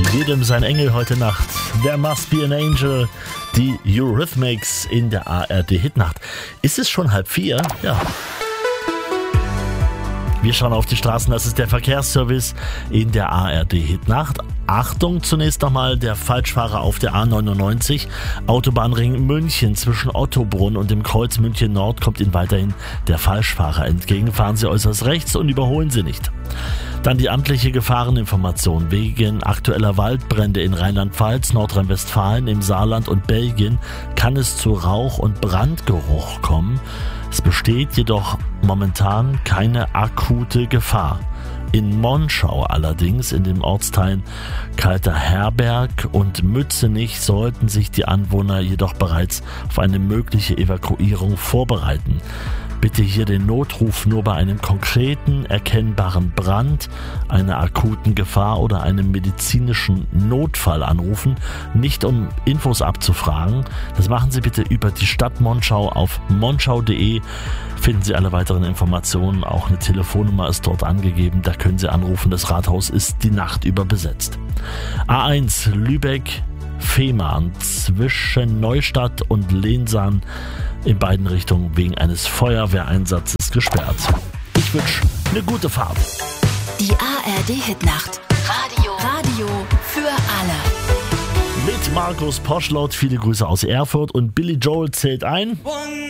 Jedem sein Engel heute Nacht. There Must Be an Angel. Die Eurythmics in der ARD-Hitnacht. Ist es schon 3:30? Ja. Wir schauen auf die Straßen, das ist der Verkehrsservice in der ARD-Hitnacht. Achtung, zunächst nochmal der Falschfahrer auf der A99, Autobahnring München zwischen Ottobrunn und dem Kreuz München Nord kommt Ihnen weiterhin der Falschfahrer entgegen. Fahren Sie äußerst rechts und überholen Sie nicht. Dann die amtliche Gefahreninformation. Wegen aktueller Waldbrände in Rheinland-Pfalz, Nordrhein-Westfalen, im Saarland und Belgien kann es zu Rauch- und Brandgeruch kommen. Es besteht jedoch momentan keine akute Gefahr. In Monschau allerdings, in den Ortsteilen Kalter Herberg und Mützenich, sollten sich die Anwohner jedoch bereits auf eine mögliche Evakuierung vorbereiten. Bitte hier den Notruf nur bei einem konkreten, erkennbaren Brand, einer akuten Gefahr oder einem medizinischen Notfall anrufen, nicht um Infos abzufragen. Das machen Sie bitte über die Stadt Monschau auf monschau.de. Finden Sie alle weiteren Informationen, auch eine Telefonnummer ist dort angegeben, da können Sie anrufen. Das Rathaus ist die Nacht über besetzt. A1 Lübeck-Fehmarn zwischen Neustadt und Lehnsaan in beiden Richtungen wegen eines Feuerwehreinsatzes gesperrt. Ich wünsche eine gute Fahrt. Die ARD-Hitnacht. Radio für alle. Mit Markus Poschlaut, viele Grüße aus Erfurt und Billy Joel zählt ein.